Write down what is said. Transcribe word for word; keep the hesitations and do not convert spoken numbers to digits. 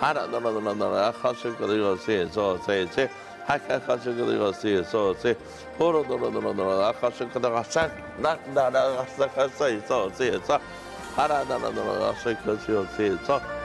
하나 너나 너나 너나 가실 거도 이것이 저세세 하카 가실 거도 이것이 저세 호로 너나 너나 너나 가실 거도 가사 나나나 가사 가사 있어 세서 하나 너나 너나 가실 것이 없어